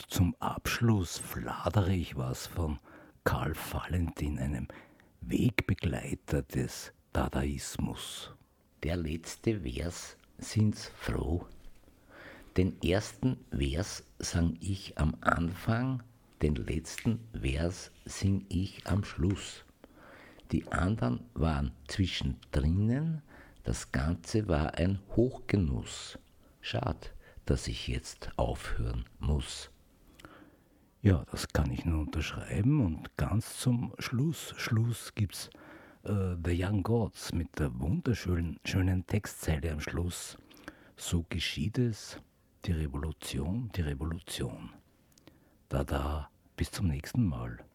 zum Abschluss fladere ich was von Karl Valentin, einem Wegbegleiter des Dadaismus. Der letzte Vers sind's froh. Den ersten Vers sang ich am Anfang, den letzten Vers sing ich am Schluss. Die anderen waren zwischendrinnen, das Ganze war ein Hochgenuss. Schad, dass ich jetzt aufhören muss. Ja, das kann ich nur unterschreiben und ganz zum Schluss gibt's The Young Gods mit der wunderschönen Textzeile am Schluss. So geschieht es, die Revolution. Bis zum nächsten Mal.